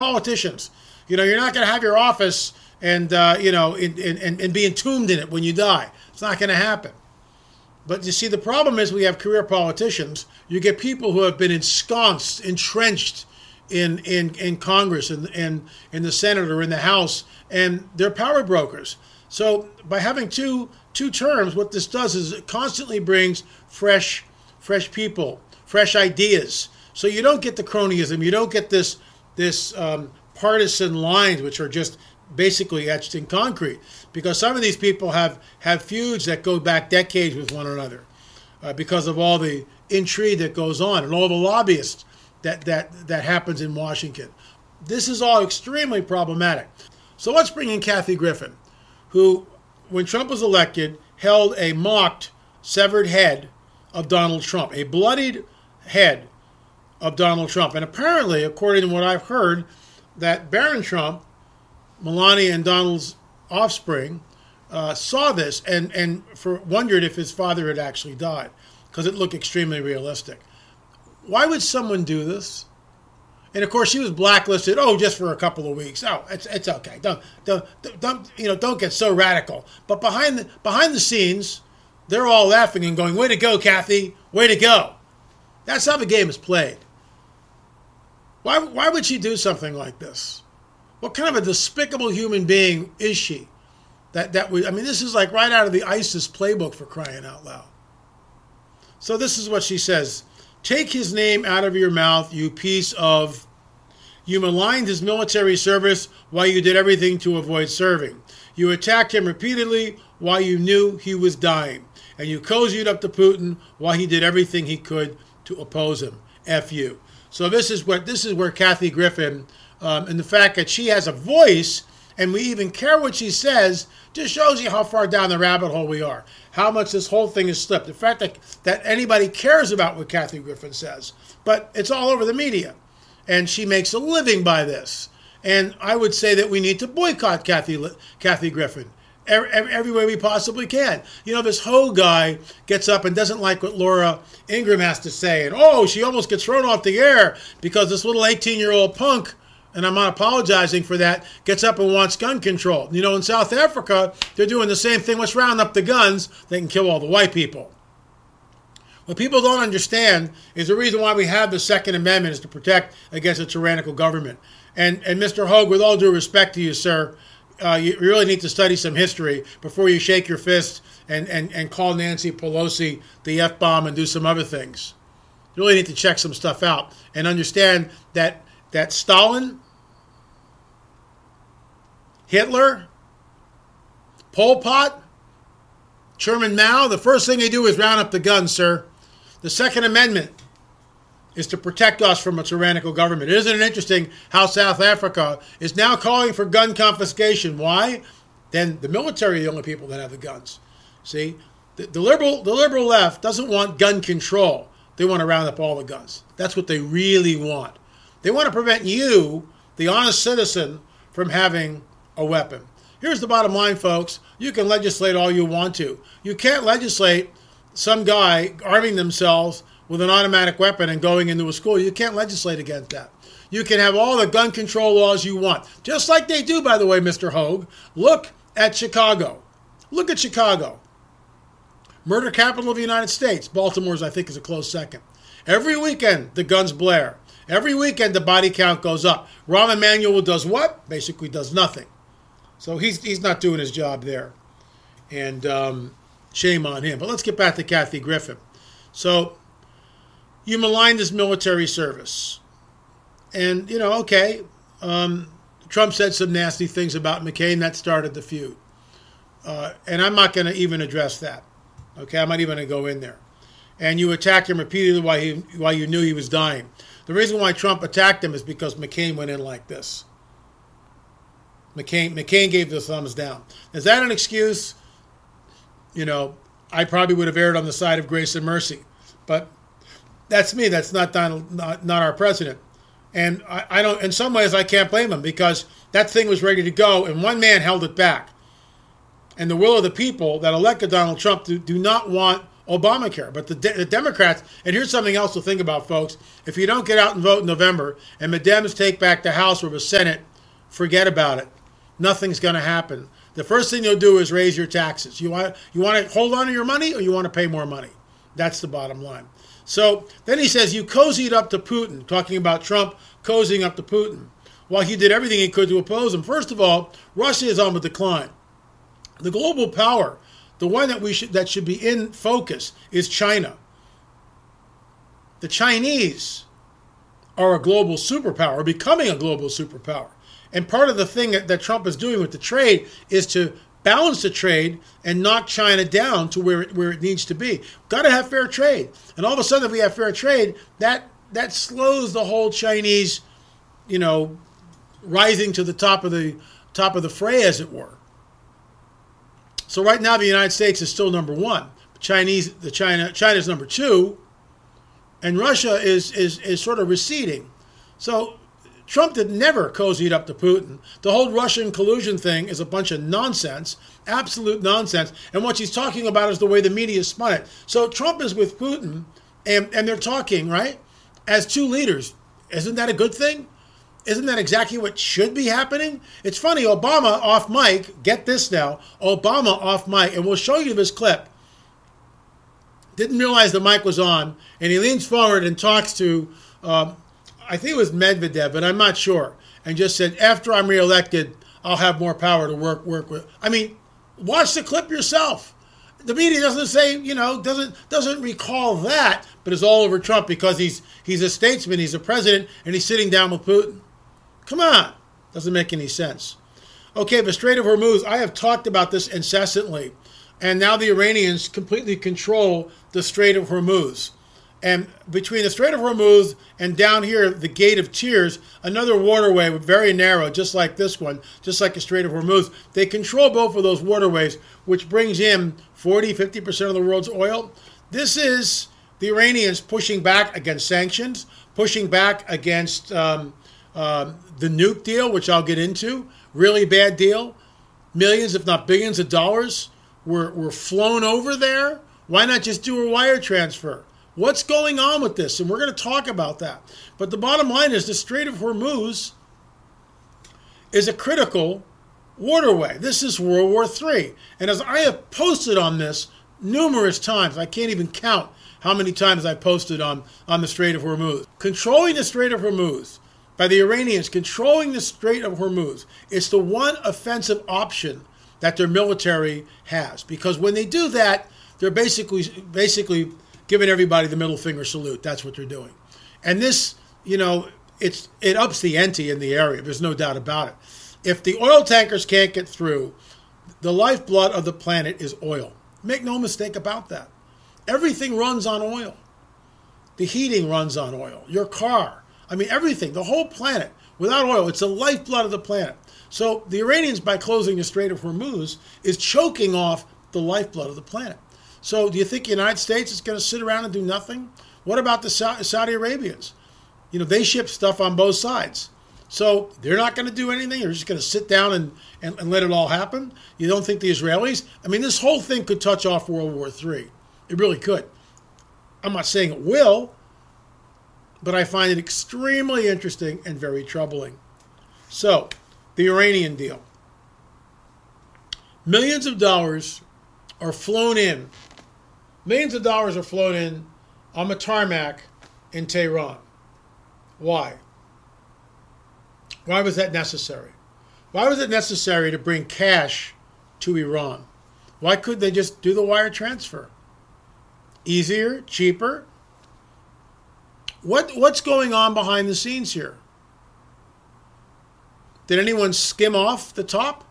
politicians. You're not going to have your office and and be entombed in it when you die. It's not going to happen. But you see, the problem is we have career politicians. You get people who have been ensconced, entrenched in Congress and in the Senate or in the House, and they're power brokers. So by having two terms, what this does is it constantly brings fresh people, fresh ideas. So you don't get the cronyism. You don't get this partisan lines, which are just basically etched in concrete, because some of these people have feuds that go back decades with one another because of all the intrigue that goes on and all the lobbyists that happens in Washington. This is all extremely problematic. So let's bring in Kathy Griffin, who, when Trump was elected, held a mocked severed head of Donald Trump, a bloodied head of Donald Trump. And apparently, according to what I've heard, that Barron Trump, Melania and Donald's offspring, saw this and wondered if his father had actually died, because it looked extremely realistic. Why would someone do this? And of course, she was blacklisted. Oh, just for a couple of weeks. Oh, it's okay. Don't get so radical. But behind the scenes, they're all laughing and going, "Way to go, Kathy! Way to go!" That's how the game is played. Why would she do something like this? What kind of a despicable human being is she? This is like right out of the ISIS playbook, for crying out loud. So this is what she says. "Take his name out of your mouth, you piece of... You maligned his military service while you did everything to avoid serving. You attacked him repeatedly while you knew he was dying. And you cozied up to Putin while he did everything he could to oppose him. F you." So this is where Kathy Griffin, and the fact that she has a voice and we even care what she says, just shows you how far down the rabbit hole we are. How much this whole thing has slipped. The fact that anybody cares about what Kathy Griffin says. But it's all over the media. And she makes a living by this. And I would say that we need to boycott Kathy Griffin every way we possibly can. This Hogue guy gets up and doesn't like what Laura Ingraham has to say. And, she almost gets thrown off the air because this little 18-year-old punk, and I'm not apologizing for that, gets up and wants gun control. In South Africa, they're doing the same thing. Let's round up the guns. They can kill all the white people. What people don't understand is the reason why we have the Second Amendment is to protect against a tyrannical government. And Mr. Hogue, with all due respect to you, sir, you really need to study some history before you shake your fist and call Nancy Pelosi the F-bomb and do some other things. You really need to check some stuff out and understand that Stalin, Hitler, Pol Pot, Chairman Mao, the first thing they do is round up the guns, sir. The Second Amendment is to protect us from a tyrannical government. Isn't it interesting how South Africa is now calling for gun confiscation? Why? Then the military are the only people that have the guns. See, the liberal left doesn't want gun control. They want to round up all the guns. That's what they really want. They want to prevent you, the honest citizen, from having a weapon. Here's the bottom line, folks. You can legislate all you want to. You can't legislate some guy arming themselves with an automatic weapon and going into a school. You can't legislate against that. You can have all the gun control laws you want. Just like they do, by the way, Mr. Hogue. Look at Chicago. Look at Chicago. Murder capital of the United States. Baltimore's, I think, is a close second. Every weekend, the guns blare. Every weekend, the body count goes up. Rahm Emanuel does what? Basically does nothing. So he's not doing his job there. And shame on him. But let's get back to Kathy Griffin. So you maligned his military service. And, Trump said some nasty things about McCain. That started the feud. And I'm not going to even address that. Okay, I'm not even going to go in there. And you attacked him repeatedly while you knew he was dying. The reason why Trump attacked him is because McCain went in like this. McCain gave the thumbs down. Is that an excuse? I probably would have erred on the side of grace and mercy. But that's me. That's not our president. And I don't. In some ways, I can't blame him because that thing was ready to go, and one man held it back. And the will of the people that elected Donald Trump do not want Obamacare. But the Democrats, and here's something else to think about, folks. If you don't get out and vote in November and the Dems take back the House or the Senate, forget about it. Nothing's going to happen. The first thing you'll do is raise your taxes. You want to hold on to your money, or you want to pay more money? That's the bottom line. So then he says, you cozied up to Putin, talking about Trump cozying up to Putin, while he did everything he could to oppose him. First of all, Russia is on the decline. The global power, the one that should be in focus, is China. The Chinese are a global superpower, becoming a global superpower. And part of the thing that Trump is doing with the trade is to balance the trade and knock China down to where it needs to be. Got to have fair trade. And all of a sudden, if we have fair trade, that slows the whole Chinese, rising to the top of the fray, as it were. So right now, the United States is still number one. China's number two, and Russia is sort of receding. So Trump never cozied up to Putin. The whole Russian collusion thing is a bunch of nonsense, absolute nonsense. And what he's talking about is the way the media spun it. So Trump is with Putin, and they're talking, right, as two leaders. Isn't that a good thing? Isn't that exactly what should be happening? It's funny, Obama off mic, get this now, Obama off mic, and we'll show you this clip. Didn't realize the mic was on, and he leans forward and talks to, I think it was Medvedev, but I'm not sure, and just said, after I'm reelected, I'll have more power to work with. I mean, watch the clip yourself. The media doesn't say, doesn't recall that, but it's all over Trump because he's a statesman, he's a president, and he's sitting down with Putin. Come on. Doesn't make any sense. Okay, the Strait of Hormuz, I have talked about this incessantly, and now the Iranians completely control the Strait of Hormuz. And between the Strait of Hormuz and down here, the Gate of Tears, another waterway very narrow, just like this one, just like the Strait of Hormuz, they control both of those waterways, which brings in 40-50% of the world's oil. This is the Iranians pushing back against sanctions, pushing back against the nuke deal, which I'll get into. Really bad deal. Millions, if not billions of dollars were flown over there. Why not just do a wire transfer? What's going on with this? And we're going to talk about that. But the bottom line is the Strait of Hormuz is a critical waterway. This is World War III. And as I have posted on this numerous times, I can't even count how many times I posted on the Strait of Hormuz. Controlling the Strait of Hormuz, by the Iranians controlling the Strait of Hormuz, it's the one offensive option that their military has. Because when they do that, they're basically giving everybody the middle finger salute. That's what they're doing. And this, it ups the ante in the area. There's no doubt about it. If the oil tankers can't get through, the lifeblood of the planet is oil. Make no mistake about that. Everything runs on oil. The heating runs on oil. Your car. Everything. The whole planet. Without oil, it's the lifeblood of the planet. So the Iranians, by closing the Strait of Hormuz, is choking off the lifeblood of the planet. So do you think the United States is going to sit around and do nothing? What about the Saudi Arabians? They ship stuff on both sides. So they're not going to do anything? They're just going to sit down and let it all happen? You don't think the Israelis? This whole thing could touch off World War III. It really could. I'm not saying it will, but I find it extremely interesting and very troubling. So, the Iranian deal. Millions of dollars are flown in. Millions of dollars are flown in on the tarmac in Tehran. Why? Why was that necessary? Why was it necessary to bring cash to Iran? Why couldn't they just do the wire transfer? Easier, cheaper. What's going on behind the scenes here? Did anyone skim off the top?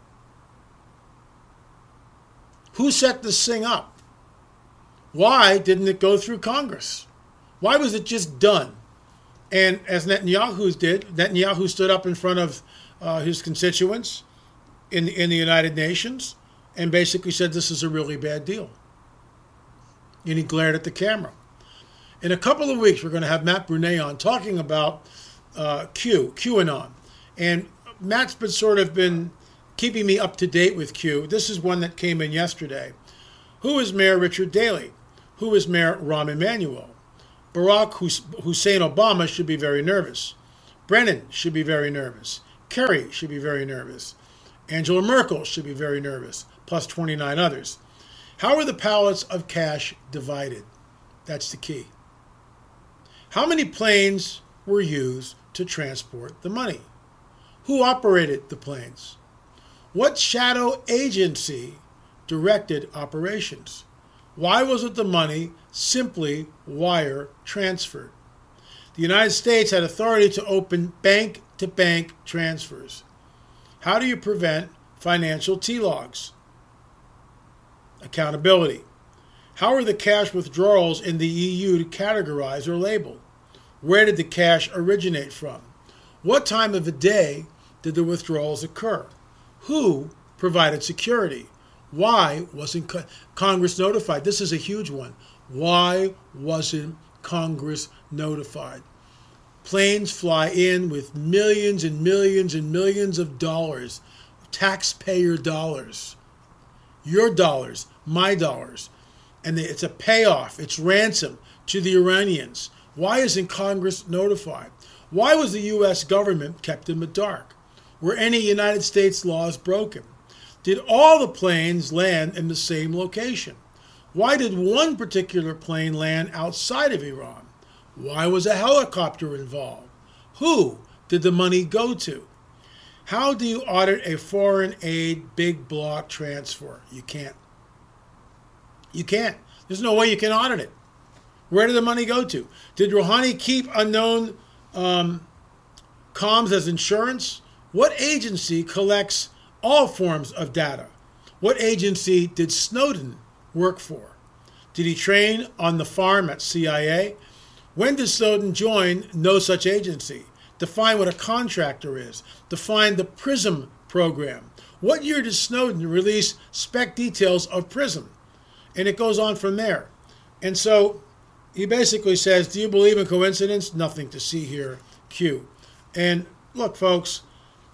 Who set this thing up? Why didn't it go through Congress? Why was it just done? And as Netanyahu stood up in front of his constituents in the United Nations and basically said this is a really bad deal. And he glared at the camera. In a couple of weeks, we're going to have Matt Brunet on talking about QAnon. And Matt's been keeping me up to date with Q. This is one that came in yesterday. Who is Mayor Richard Daley, Who is Mayor Rahm Emanuel? Barack Hussein Obama should be very nervous. Brennan should be very nervous. Kerry should be very nervous. Angela Merkel should be very nervous, plus 29 others. How are the pallets of cash divided? That's the key. How many planes were used to transport the money? Who operated the planes? What shadow agency directed operations? Why wasn't the money simply wire transferred? The United States had authority to open bank-to-bank transfers. How do you prevent financial T-logs? Accountability. How are the cash withdrawals in the EU categorized or labeled? Where did the cash originate from? What time of the day did the withdrawals occur? Who provided security? Why wasn't Congress notified? This is a huge one. Why wasn't Congress notified? Planes fly in with millions and millions and millions of dollars, taxpayer dollars, your dollars, my dollars, and it's a payoff, it's ransom to the Iranians. Why isn't Congress notified? Why was the U.S. government kept in the dark? Were any United States laws broken? Did all the planes land in the same location? Why did one particular plane land outside of Iran? Why was a helicopter involved? Who did the money go to? How do you audit a foreign aid big block transfer? You can't. You can't. There's no way you can audit it. Where did the money go to? Did Rouhani keep unknown comms as insurance? What agency collects all forms of data? What agency did Snowden work for? Did he train on the farm at CIA? When did Snowden join no such agency? Define what a contractor is. Define the PRISM program. What year did Snowden release spec details of PRISM? And it goes on from there. And so he basically says, do you believe in coincidence? Nothing to see here. Q. And look, folks,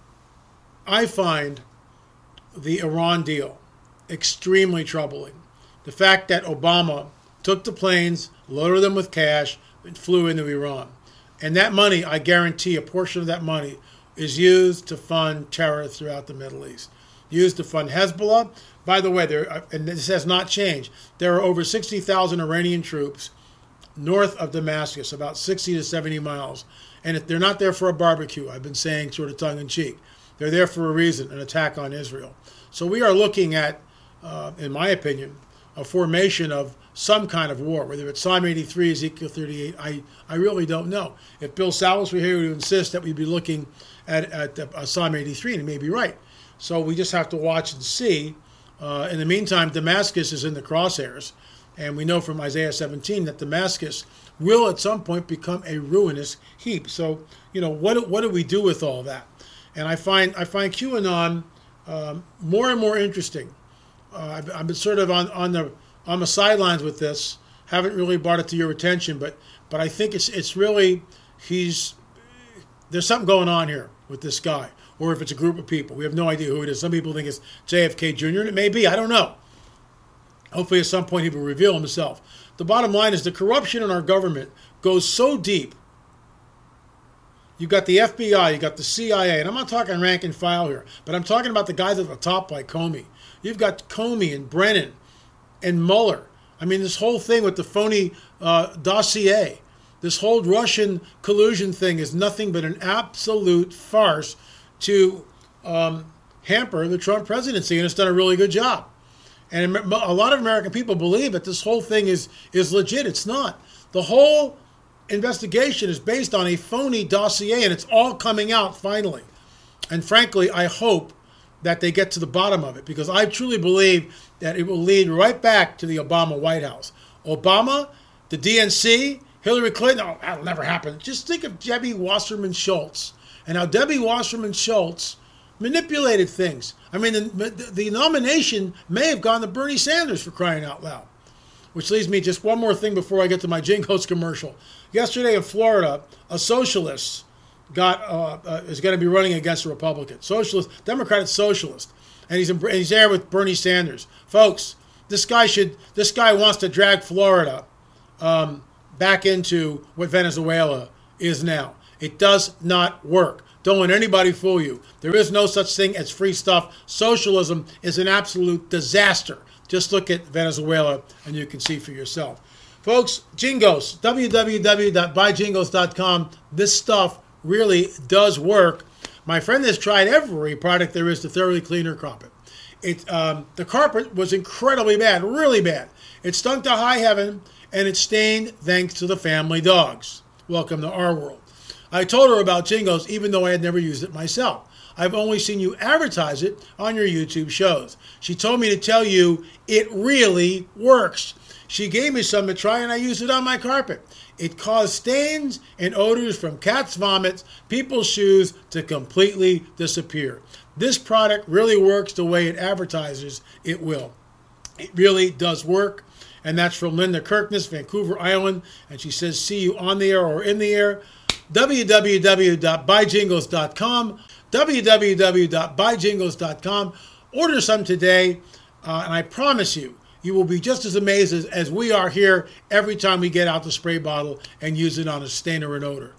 I find the Iran deal extremely troubling. The fact that Obama took the planes, loaded them with cash, and flew into Iran. And that money, I guarantee a portion of that money is used to fund terror throughout the Middle East. Used to fund Hezbollah. By the way, and this has not changed, there are over 60,000 Iranian troops north of Damascus, about 60 to 70 miles. And if they're not there for a barbecue, I've been saying sort of tongue-in-cheek. They're there for a reason, an attack on Israel. So we are looking at, in my opinion, a formation of some kind of war, whether it's Psalm 83, Ezekiel 38, I really don't know. If Bill Salus were here, he would insist that we'd be looking at Psalm 83, and he may be right. So we just have to watch and see. In the meantime, Damascus is in the crosshairs, and we know from Isaiah 17 that Damascus will at some point become a ruinous heap. So, what do we do with all that? And I find QAnon more and more interesting. I've been sort of on the sidelines with this. Haven't really brought it to your attention, but I think it's really there's something going on here with this guy, or if it's a group of people. We have no idea who it is. Some people think it's JFK Jr., and it may be. I don't know. Hopefully at some point he will reveal himself. The bottom line is the corruption in our government goes so deep. You've got the FBI, you've got the CIA, and I'm not talking rank and file here, but I'm talking about the guys at the top like Comey. You've got Comey and Brennan and Mueller. I mean, this whole thing with the phony dossier, this whole Russian collusion thing is nothing but an absolute farce to hamper the Trump presidency, and it's done a really good job. And a lot of American people believe that this whole thing is legit. It's not. The whole investigation is based on a phony dossier, and it's all coming out finally. And frankly, I hope that they get to the bottom of it, because I truly believe that it will lead right back to the Obama White House. Obama, the DNC, Hillary Clinton, oh, that'll never happen. Just think of Debbie Wasserman Schultz and how Debbie Wasserman Schultz manipulated things. I mean, the nomination may have gone to Bernie Sanders, for crying out loud. Which leads me just one more thing before I get to my Jingles commercial. Yesterday in Florida, a socialist is going to be running against a Republican, Democratic socialist, and he's there with Bernie Sanders. Folks, this guy wants to drag Florida back into what Venezuela is now. It does not work. Don't let anybody fool you. There is no such thing as free stuff. Socialism is an absolute disaster. Just look at Venezuela and you can see for yourself. Folks, Jingos, www.buyjingos.com. This stuff really does work. My friend has tried every product there is to thoroughly clean her carpet. The carpet was incredibly bad, really bad. It stunk to high heaven, and it stained thanks to the family dogs. Welcome to our world. I told her about Jingos, even though I had never used it myself. I've only seen you advertise it on your YouTube shows. She told me to tell you it really works. She gave me some to try, and I used it on my carpet. It caused stains and odors from cats' vomits, people's shoes to completely disappear. This product really works the way it advertises it will. It really does work. And that's from Linda Kirkness, Vancouver Island. And she says, see you on the air or in the air. www.buyjingles.com. www.buyjingles.com. Order some today. And I promise you, you will be just as amazed as we are here every time we get out the spray bottle and use it on a stain or an odor.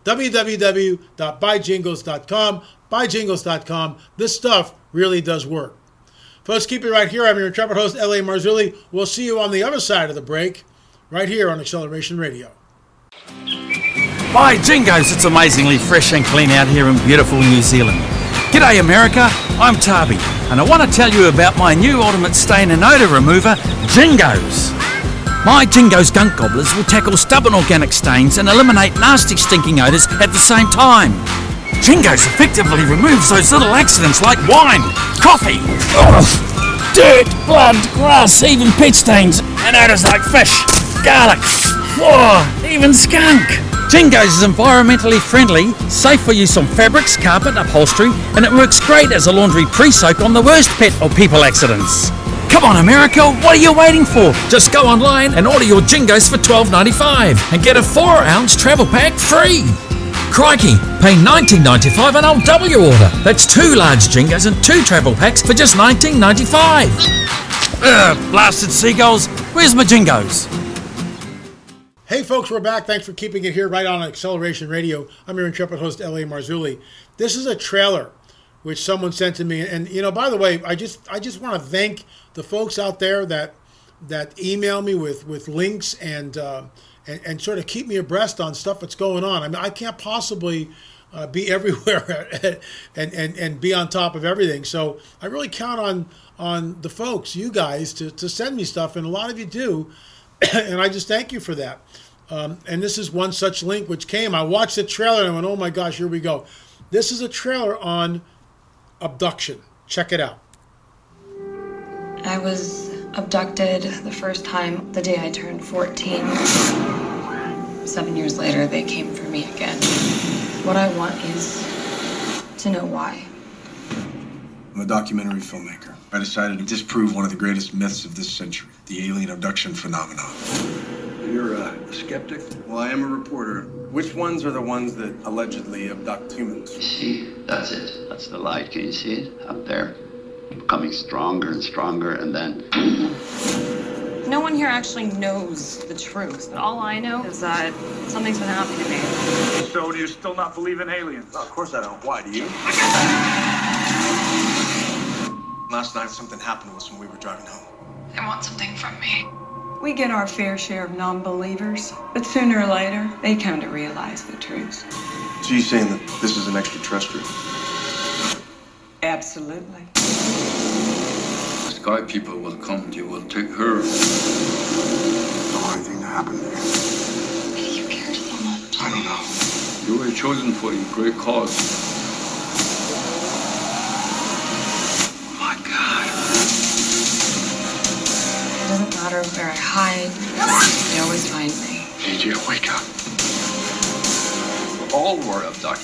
www.buyjingles.com. Buyjingles.com. This stuff really does work. Folks, keep it right here. I'm your intrepid host, L.A. Marzulli. We'll see you on the other side of the break, right here on Acceleration Radio. By Jingos, it's amazingly fresh and clean out here in beautiful New Zealand. G'day America, I'm Tabi, and I want to tell you about my new ultimate stain and odour remover, Jingos. My Jingos gunk gobblers will tackle stubborn organic stains and eliminate nasty stinking odours at the same time. Jingos effectively removes those little accidents like wine, coffee, dirt, blood, grass, even pet stains, and odours like fish, garlic, even skunk. Jingos is environmentally friendly, safe for use on fabrics, carpet, upholstery, and it works great as a laundry pre-soak on the worst pet or people accidents. Come on America, what are you waiting for? Just go online and order your Jingos for $12.95 and get a 4-ounce travel pack free. Crikey, pay $19.95 and I'll double your order. That's 2 large Jingos and 2 travel packs for just $19.95. Blasted seagulls, where's my Jingos? Hey folks, we're back. Thanks for keeping it here right on Acceleration Radio. I'm your intrepid host, L.A. Marzulli. This is a trailer which someone sent to me. And, you know, by the way, I just want to thank the folks out there that email me with links and sort of keep me abreast on stuff that's going on. I mean, I can't possibly be everywhere and be on top of everything. So I really count on the folks, you guys, to send me stuff, and a lot of you do, and I just thank you for that. And this is one such link which came. I watched the trailer and I went, oh my gosh, here we go. This is a trailer on abduction. Check it out. I was abducted the first time the day I turned 14. 7 years later, they came for me again. What I want is to know why. I'm a documentary filmmaker. I decided to disprove one of the greatest myths of this century, the alien abduction phenomenon. You're a skeptic? Well, I am a reporter. Which ones are the ones that allegedly abduct humans? You see, that's it. That's the light. Can you see it? Up there. Becoming stronger and stronger, and then... No one here actually knows the truth. But all I know is that something's been happening to me. So do you still not believe in aliens? No, of course I don't. Why, do you? Last night, something happened to us when we were driving home. They want something from me. We get our fair share of non-believers, but sooner or later, they come to realize the truth. So you're saying that this is an extraterrestrial? Absolutely. The sky people will come, you will take her. Don't want anything to happen to you. Why do you care so much? I don't know. You were chosen for your great cause. Oh my God. It doesn't matter where I hide. They always find me. I need you to wake up. All were abducted.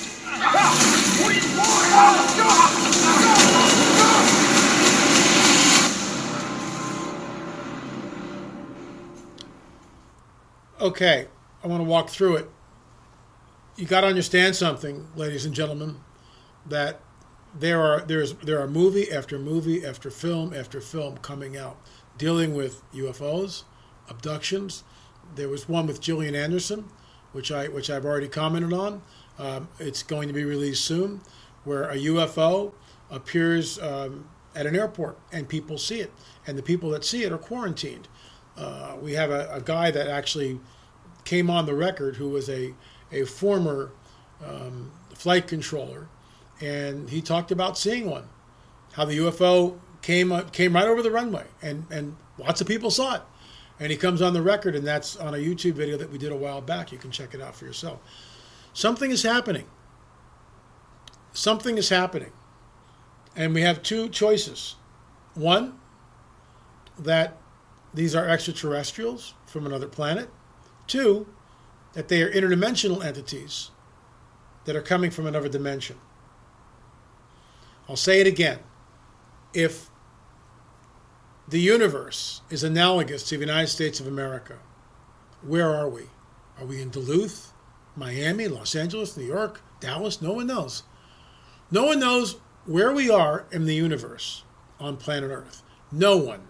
Okay, I want to walk through it. You got to understand something, ladies and gentlemen, that there are movie after movie after film coming out. dealing with UFOs, abductions. There was one with Gillian Anderson, which I've already commented on. It's going to be released soon, where a UFO appears at an airport and people see it, and the people that see it are quarantined. We have a guy that actually came on the record who was a former flight controller, and he talked about seeing one, how the UFO came right over the runway, and lots of people saw it. And he comes on the record, and that's on a YouTube video that we did a while back. You can check it out for yourself. Something is happening. Something is happening. And we have two choices. One, that these are extraterrestrials from another planet. Two, that they are interdimensional entities that are coming from another dimension. I'll say it again. If the universe is analogous to the United States of America, where are we? Are we in Duluth, Miami, Los Angeles, New York, Dallas? No one knows. No one knows where we are in the universe on planet Earth. No one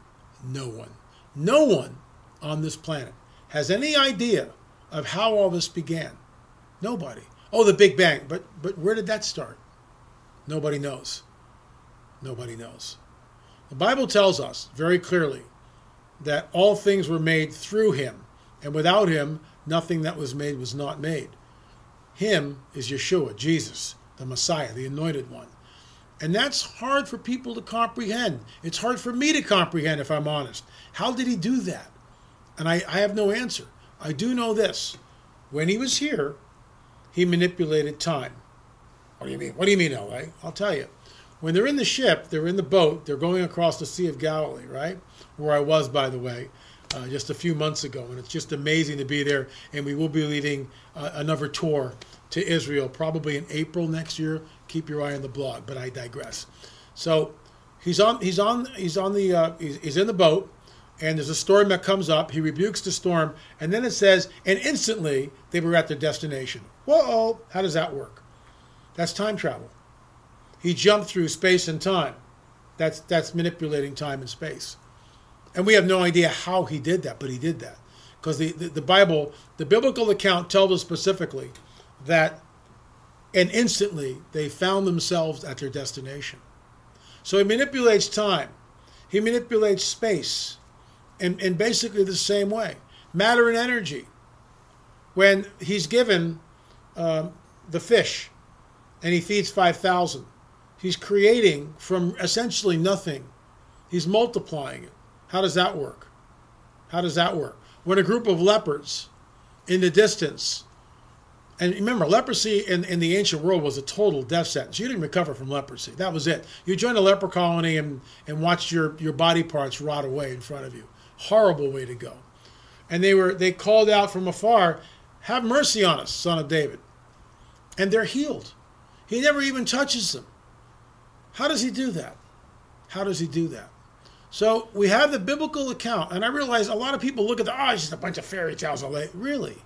on this planet has any idea of how all this began. Nobody. Oh, the Big Bang. But where did that start? Nobody knows. Nobody knows. The Bible tells us very clearly that all things were made through him, and without him, nothing that was made was not made. Him is Yeshua, Jesus, the Messiah, the Anointed One. And that's hard for people to comprehend. It's hard for me to comprehend, if I'm honest. How did he do that? And I have no answer. I do know this. When he was here, he manipulated time. What do you mean? What do you mean, L.A.? I'll tell you. When they're in the ship, they're in the boat, they're going across the Sea of Galilee, right? Where I was, by the way, just a few months ago. And it's just amazing to be there. And we will be leading another tour to Israel, probably in April next year. Keep your eye on the blog, but I digress. So he's in the boat, and there's a storm that comes up. He rebukes the storm, and then it says, and instantly they were at their destination. Whoa, how does that work? That's time travel. He jumped through space and time. That's manipulating time and space. And we have no idea how he did that, but he did that. Because the Bible, the biblical account tells us specifically that, and instantly they found themselves at their destination. So he manipulates time. He manipulates space in basically the same way. Matter and energy. When he's given the fish and he feeds 5,000, he's creating from essentially nothing. He's multiplying it. How does that work? How does that work? When a group of leopards in the distance, and remember, leprosy in the ancient world was a total death sentence. You didn't recover from leprosy. That was it. You joined a leper colony and watched your body parts rot away in front of you. Horrible way to go. And they called out from afar, "Have mercy on us, Son of David." And they're healed. He never even touches them. How does he do that? How does he do that? So we have the biblical account, and I realize a lot of people look at it's just a bunch of fairy tales. Really?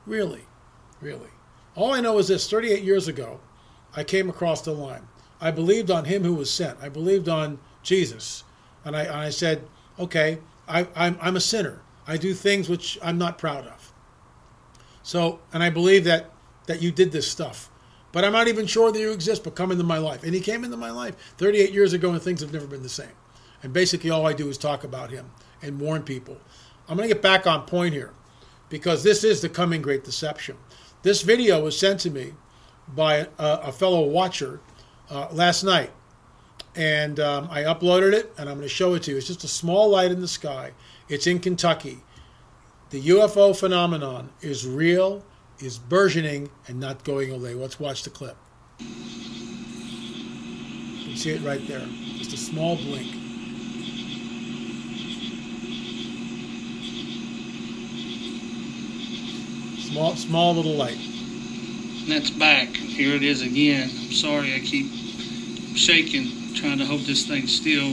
All I know is this: 38 years ago, I came across the line. I believed on him who was sent. I believed on Jesus. And I said, okay, I'm a sinner. I do things which I'm not proud of. So, and I believe that you did this stuff. But I'm not even sure that you exist, but come into my life. And he came into my life 38 years ago, and things have never been the same. And basically all I do is talk about him and warn people. I'm going to get back on point here, because this is the coming great deception. This video was sent to me by a fellow watcher last night. And I uploaded it, and I'm going to show it to you. It's just a small light in the sky. It's in Kentucky. The UFO phenomenon is real, is burgeoning, and not going away. Let's watch the clip. You can see it right there. Just a small blink. Small little light. And that's back. Here it is again. I'm sorry I keep shaking, trying to hope this thing's still.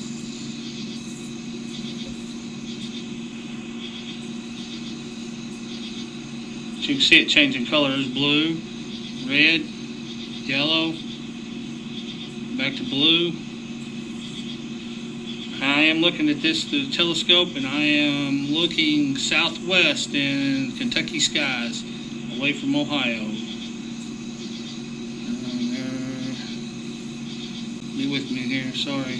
You can see it changing colors: blue, red, yellow, back to blue. I am looking at this through the telescope, and I am looking southwest in Kentucky skies, away from Ohio. Be with me here, sorry.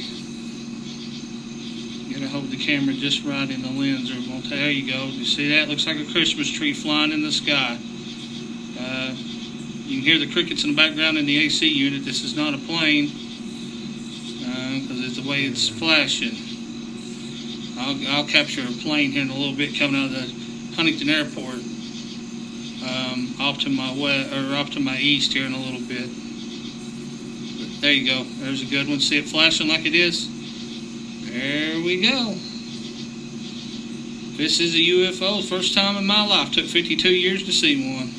Gotta hold the camera just right in the lens, or it won't. There you go. You see that? Looks like a Christmas tree flying in the sky. You can hear the crickets in the background in the AC unit. This is not a plane, because it's the way it's flashing. I'll capture a plane here in a little bit coming out of the Huntington Airport, off to my east here in a little bit. But there you go. There's a good one. See it flashing like it is? There we go. This is a UFO. First time in my life. Took 52 years to see one.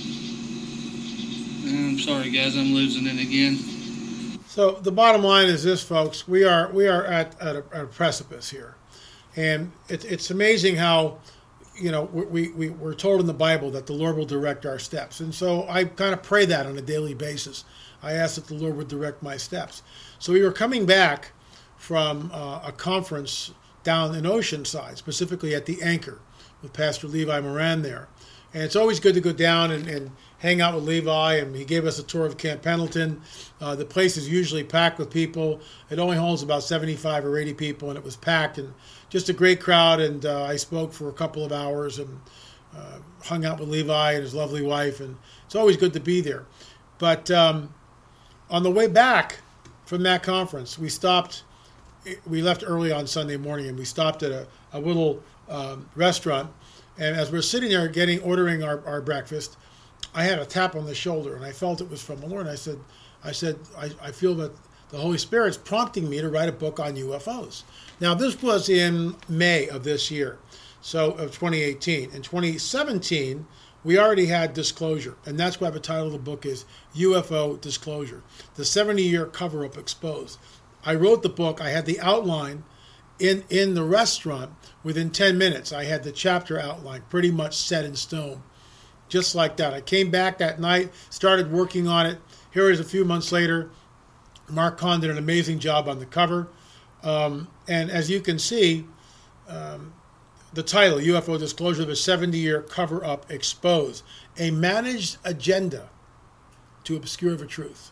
I'm sorry, guys. I'm losing it again. So the bottom line is this, folks. We are at a precipice here, and it's amazing how, you know, we're told in the Bible that the Lord will direct our steps, and so I kind of pray that on a daily basis. I ask that the Lord would direct my steps. So we were coming back from a conference down in Oceanside, specifically at the Anchor, with Pastor Levi Moran there. And it's always good to go down and hang out with Levi, and he gave us a tour of Camp Pendleton. The place is usually packed with people. It only holds about 75 or 80 people, and it was packed, and just a great crowd. And I spoke for a couple of hours and hung out with Levi and his lovely wife, and it's always good to be there. But on the way back from that conference, we left early on Sunday morning, and we stopped at a little restaurant. And as we're sitting there ordering our breakfast, I had a tap on the shoulder, and I felt it was from the Lord. I said, I feel that the Holy Spirit's prompting me to write a book on UFOs. Now, this was in May of this year, so of 2018. In 2017, we already had Disclosure, and that's why the title of the book is UFO Disclosure, the 70-year cover-up exposed. I wrote the book. I had the outline in the restaurant. Within 10 minutes, I had the chapter outline pretty much set in stone, just like that. I came back that night, started working on it. Here is a few months later. Mark Kahn did an amazing job on the cover. And as you can see, the title, UFO Disclosure, the 70-year cover-up exposed, a managed agenda to obscure the truth.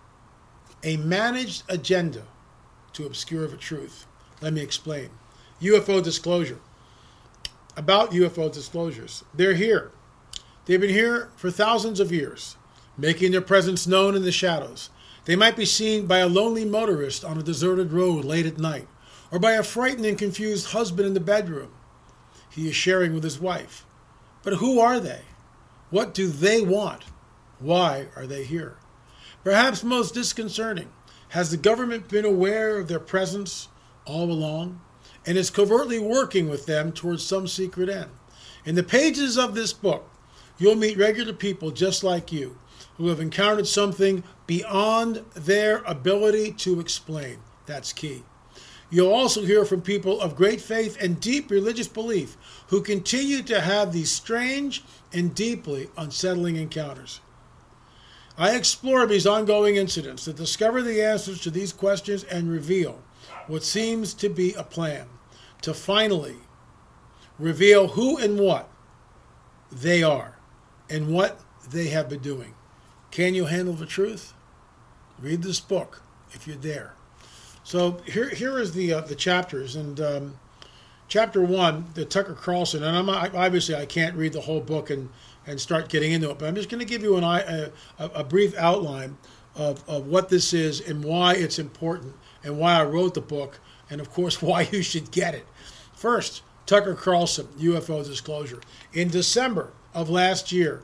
A managed agenda to obscure the truth. Let me explain. UFO disclosure. About UFO disclosures. They're here. They've been here for thousands of years, making their presence known in the shadows. They might be seen by a lonely motorist on a deserted road late at night, or by a frightened and confused husband in the bedroom he is sharing with his wife. But who are they? What do they want? Why are they here? Perhaps most disconcerting, has the government been aware of their presence all along and is covertly working with them towards some secret end? In the pages of this book, you'll meet regular people just like you who have encountered something beyond their ability to explain. That's key. You'll also hear from people of great faith and deep religious belief who continue to have these strange and deeply unsettling encounters. I explore these ongoing incidents to discover the answers to these questions and reveal what seems to be a plan to finally reveal who and what they are and what they have been doing. Can you handle the truth? Read this book if you dare. So here is the chapters, and chapter 1, the Tucker Carlson, and obviously I can't read the whole book and start getting into it, but I'm just going to give you a brief outline of what this is and why it's important and why I wrote the book, and of course why you should get it. First, Tucker Carlson, UFO disclosure. In December of last year,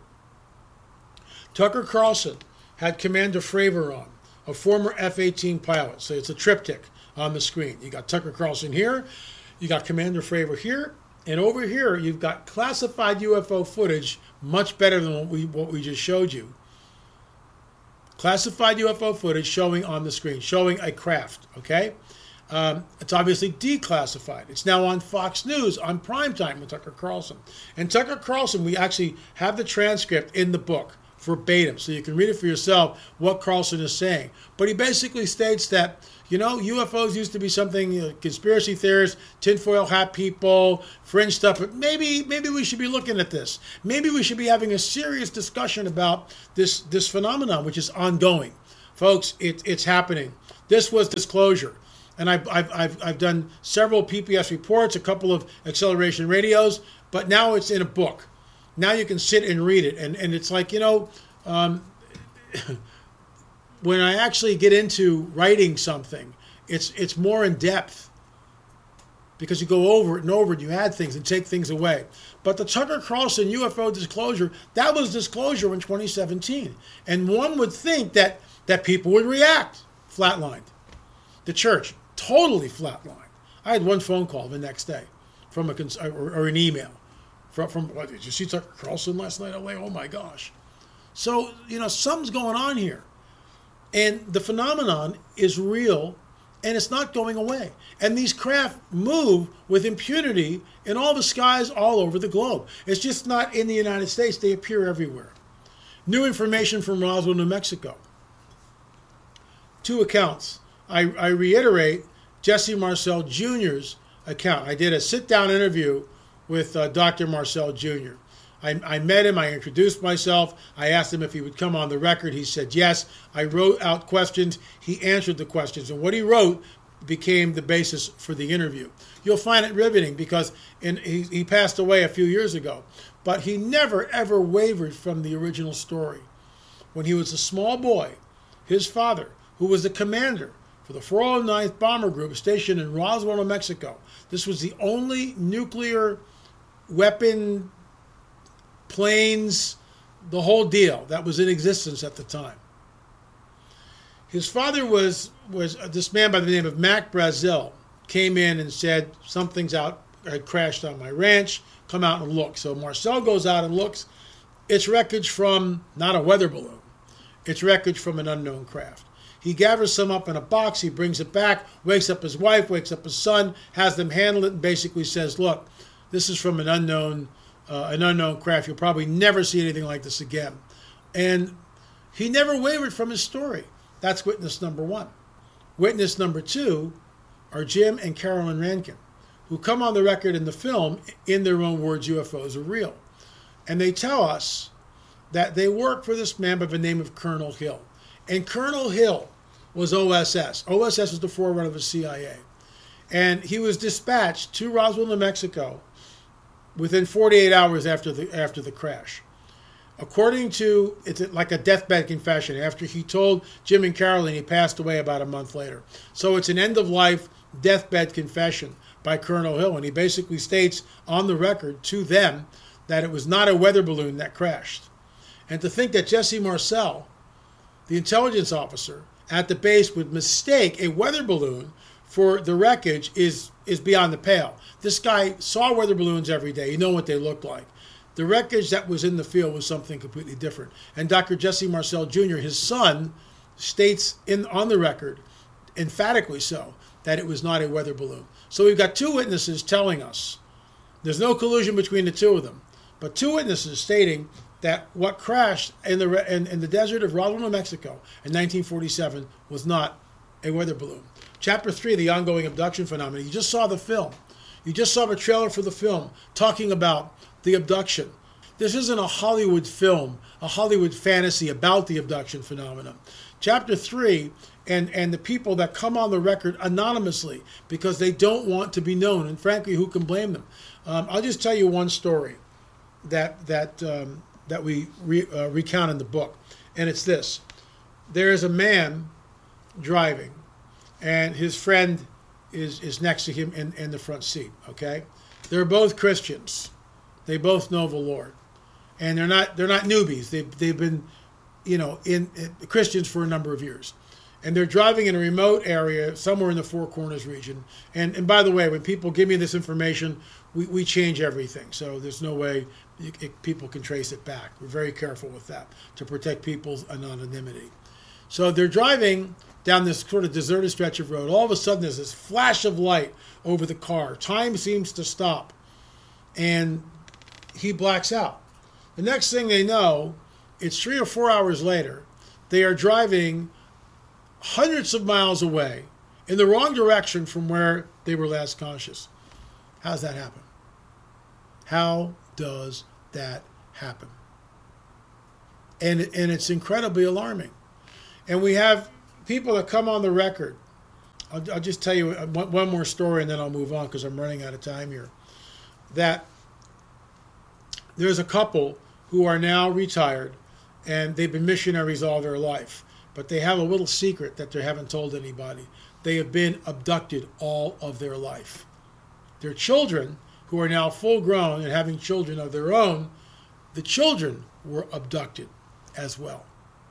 Tucker Carlson had Commander Fravor on, a former F-18 pilot. So it's a triptych on the screen. You got Tucker Carlson here, you got Commander Fravor here, and over here you've got classified UFO footage, much better than what we just showed you. Classified UFO footage showing on the screen, showing a craft, okay? It's obviously declassified. It's now on Fox News on primetime with Tucker Carlson. And Tucker Carlson, we actually have the transcript in the book verbatim, so you can read it for yourself what Carlson is saying. But he basically states that, UFOs used to be something, conspiracy theorists, tinfoil hat people, fringe stuff, but maybe we should be looking at this. Maybe we should be having a serious discussion about this phenomenon, which is ongoing. Folks, it's happening. This was disclosure. And I've done several PPS reports, a couple of acceleration radios, but now it's in a book. Now you can sit and read it. And it's like, when I actually get into writing something, it's more in depth because you go over it and over it, you add things and take things away. But the Tucker Carlson UFO disclosure, that was disclosure in 2017. And one would think that people would react. Flatlined. The church, totally flatlined. I had one phone call the next day from or an email from what, did you see Tucker Carlson last night? I'm like, oh my gosh. So, something's going on here. And the phenomenon is real, and it's not going away. And these craft move with impunity in all the skies all over the globe. It's just not in the United States. They appear everywhere. New information from Roswell, New Mexico. 2 accounts. I reiterate Jesse Marcel Jr.'s account. I did a sit-down interview with Dr. Marcel Jr. I met him. I introduced myself. I asked him if he would come on the record. He said yes. I wrote out questions. He answered the questions. And what he wrote became the basis for the interview. You'll find it riveting because he passed away a few years ago. But he never, ever wavered from the original story. When he was a small boy, his father, who was the commander for the 409th Bomber Group stationed in Roswell, New Mexico, this was the only nuclear weapon planes, the whole deal that was in existence at the time. His father was this man by the name of Mac Brazil, came in and said, something's out, had crashed on my ranch, come out and look. So Marcel goes out and looks. It's wreckage from not a weather balloon. It's wreckage from an unknown craft. He gathers some up in a box, he brings it back, wakes up his wife, wakes up his son, has them handle it, and basically says, look, this is from an unknown craft. You'll probably never see anything like this again. And he never wavered from his story. That's witness number 1. Witness number 2 are Jim and Carolyn Rankin, who come on the record in the film, in their own words, UFOs are real. And they tell us that they work for this man by the name of Colonel Hill. And Colonel Hill was OSS. OSS was the forerunner of the CIA. And he was dispatched to Roswell, New Mexico within 48 hours after the crash. According to, it's like a deathbed confession. After he told Jim and Carolyn, he passed away about a month later. So it's an end-of-life deathbed confession by Colonel Hill. And he basically states on the record to them that it was not a weather balloon that crashed. And to think that Jesse Marcel, the intelligence officer at the base, would mistake a weather balloon for the wreckage is beyond the pale. This guy saw weather balloons every day. You know what they looked like. The wreckage that was in the field was something completely different. And Dr. Jesse Marcel Jr., his son, states on the record, emphatically so, that it was not a weather balloon. So we've got 2 witnesses telling us. There's no collusion between the 2 of them. But 2 witnesses stating that what crashed in the desert of Roswell, New Mexico in 1947 was not a weather balloon. Chapter 3, the ongoing abduction phenomenon. You just saw the film. You just saw the trailer for the film talking about the abduction. This isn't a Hollywood film, a Hollywood fantasy about the abduction phenomenon. Chapter 3, and the people that come on the record anonymously because they don't want to be known, and frankly, who can blame them? I'll just tell you one story that we recount in the book, and it's this. There is a man driving, and his friend is next to him in the front seat, okay? They're both Christians. They both know the Lord. And they're not newbies. They've been, in Christians for a number of years. And they're driving in a remote area somewhere in the Four Corners region. And by the way, when people give me this information, we change everything. So there's no way people can trace it back. We're very careful with that to protect people's anonymity. So they're driving down this sort of deserted stretch of road. All of a sudden, there's this flash of light over the car. Time seems to stop. And he blacks out. The next thing they know it's 3 or 4 hours later. They are driving hundreds of miles away in the wrong direction from where they were last conscious. How does that happen? How does that happen? And it's incredibly alarming. And we have people that come on the record. I'll just tell you one more story and then I'll move on because I'm running out of time here. That there's a couple who are now retired and they've been missionaries all their life. But they have a little secret that they haven't told anybody. They have been abducted all of their life. Their children, who are now full grown and having children of their own, the children were abducted as well.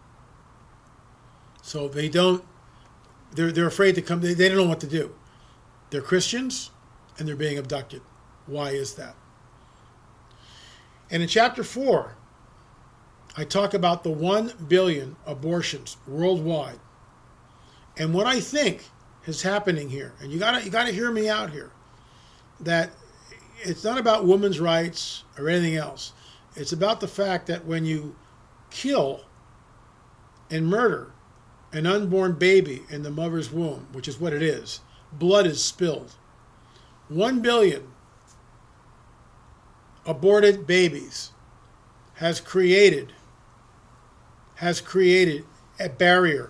So they're afraid to come, they don't know what to do. They're Christians and they're being abducted. Why is that? And in chapter 4, I talk about the 1 billion abortions worldwide. And what I think is happening here, and you gotta hear me out here, that it's not about women's rights or anything else. It's about the fact that when you kill and murder an unborn baby in the mother's womb, which is what it is, blood is spilled. 1 billion aborted babies has created a barrier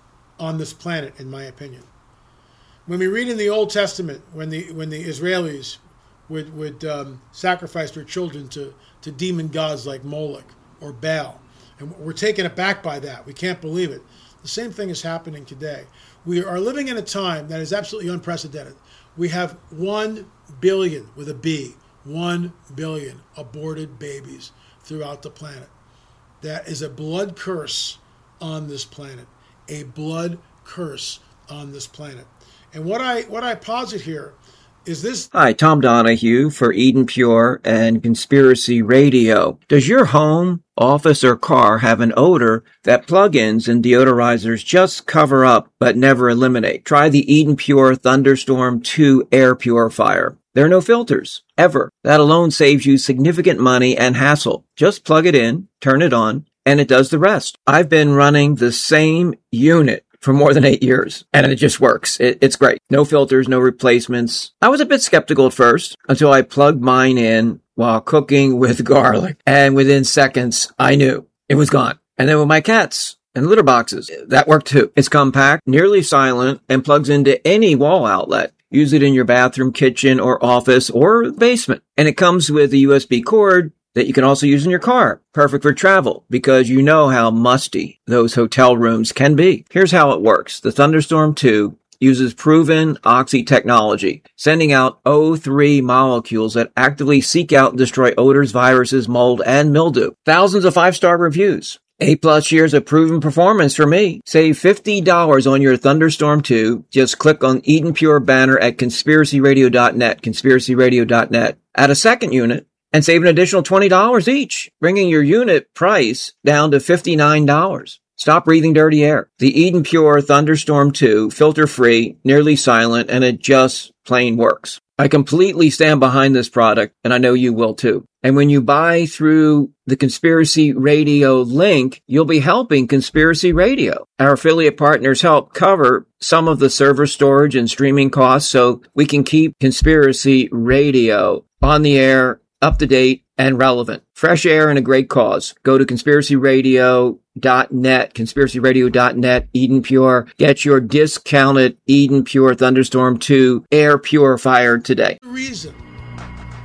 on this planet, in my opinion. When we read in the Old Testament, when the Israelis would sacrifice their children to demon gods like Moloch or Baal, and we're taken aback by that. We can't believe it. The same thing is happening today. We are living in a time that is absolutely unprecedented. We have 1 billion, with a B, 1 billion aborted babies throughout the planet. That is a blood curse on this planet. A blood curse on this planet. And what I posit here is this. Hi, Tom Donahue for Eden Pure and Conspiracy Radio. Does your home, office, or car have an odor that plug-ins and deodorizers just cover up but never eliminate? Try the Eden Pure Thunderstorm 2 air purifier. There are no filters, ever. That alone saves you significant money and hassle. Just plug it in, turn it on, and it does the rest. I've been running the same unit for more than 8 years, and it just works. It's great. No filters, no replacements. I was a bit skeptical at first until I plugged mine in while cooking with garlic, and within seconds, I knew it was gone. And then with my cats and litter boxes, that worked too. It's compact, nearly silent, and plugs into any wall outlet. Use it in your bathroom, kitchen, or office, or basement. And it comes with a USB cord that you can also use in your car. Perfect for travel, because you know how musty those hotel rooms can be. Here's how it works. The Thunderstorm 2 uses proven oxy technology, sending out O3 molecules that actively seek out and destroy odors, viruses, mold, and mildew. Thousands of 5-star reviews. 8+ years of proven performance for me. Save $50 on your Thunderstorm 2. Just click on Eden Pure banner at conspiracyradio.net, conspiracyradio.net. Add a second unit and save an additional $20 each, bringing your unit price down to $59. Stop breathing dirty air. The Eden Pure Thunderstorm 2, filter-free, nearly silent, and it just plain works. I completely stand behind this product, and I know you will too. And when you buy through the Conspiracy Radio link, you'll be helping Conspiracy Radio. Our affiliate partners help cover some of the server storage and streaming costs so we can keep Conspiracy Radio on the air, up to date, and relevant. Fresh air and a great cause. Go to conspiracyradio.net, conspiracyradio.net, Eden Pure. Get your discounted Eden Pure Thunderstorm 2 air purifier today. Reason